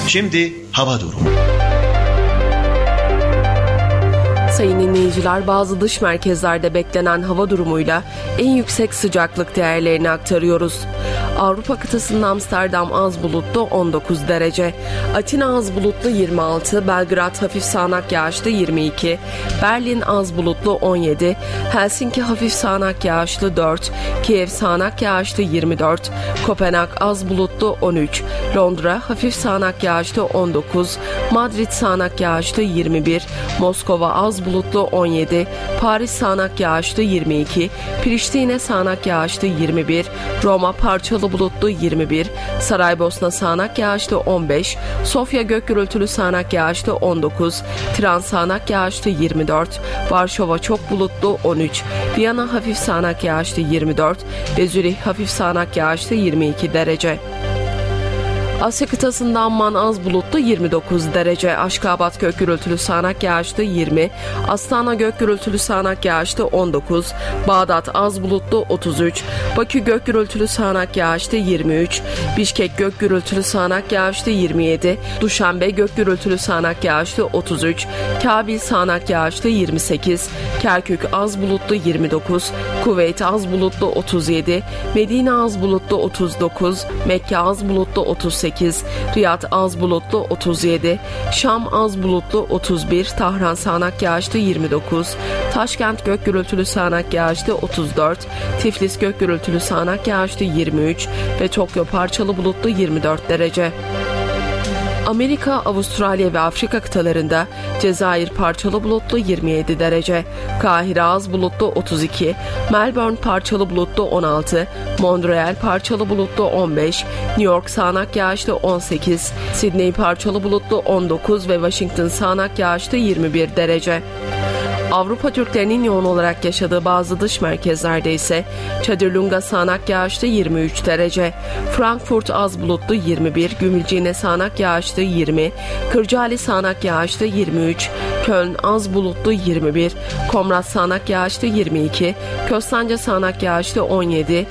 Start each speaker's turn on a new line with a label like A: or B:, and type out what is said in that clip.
A: Şimdi hava durumu.
B: Sayın dinleyiciler, bazı dış merkezlerde beklenen hava durumuyla en yüksek sıcaklık değerlerini aktarıyoruz. Avrupa kıtasında Amsterdam az bulutlu 19 derece, Atina az bulutlu 26, Belgrad hafif sağanak yağışlı 22, Berlin az bulutlu 17, Helsinki hafif sağanak yağışlı 4, Kiev sağanak yağışlı 24, Kopenhag az bulutlu 13, Londra hafif sağanak yağışlı 19, Madrid sağanak yağışlı 21, Moskova az bulutlu 17, Paris sağanak yağışlı 22, Priştine sağanak yağışlı 21, Roma parçalı bulutlu 21, Saraybosna sağanak yağışlı 15, Sofya gök gürültülü sağanak yağışlı 19, Tiran sağanak yağışlı 24, Varşova çok bulutlu 13, Viyana hafif sağanak yağışlı 24 ve Zürih hafif sağanak yağışlı 22 derece. Asya kıtasında Amman az bulutlu 29 derece, Aşkabat gök gürültülü sağanak yağışlı 20, Astana gök gürültülü sağanak yağışlı 19, Bağdat az bulutlu 33, Bakü gök gürültülü sağanak yağışlı 23, Bişkek gök gürültülü sağanak yağışlı 27, Duşanbe gök gürültülü sağanak yağışlı 33, Kabil sağanak yağışlı 28, Kerkük az bulutlu 29, Kuveyt az bulutlu 37, Medine az bulutlu 39, Mekke az bulutlu 38, Riyad az bulutlu 37, Şam az bulutlu 31, Tahran sağanak yağışlı 29, Taşkent gök gürültülü sağanak yağışlı 34, Tiflis gök gürültülü sağanak yağışlı 23 ve Tokyo parçalı bulutlu 24 derece. Amerika, Avustralya ve Afrika kıtalarında Cezayir parçalı bulutlu 27 derece, Kahire az bulutlu 32, Melbourne parçalı bulutlu 16, Montreal parçalı bulutlu 15, New York sağanak yağışlı 18, Sydney parçalı bulutlu 19 ve Washington sağanak yağışlı 21 derece. Avrupa Türklerinin yoğun olarak yaşadığı bazı dış merkezlerde ise Çadırlunga sağanak yağışlı 23 derece, Frankfurt az bulutlu 21, Gümülcine sağanak yağışlı 20, Kırcaali sağanak yağışlı 23, Köln az bulutlu 21, Komrat sağanak yağışlı 22, Köstence sağanak yağışlı 17,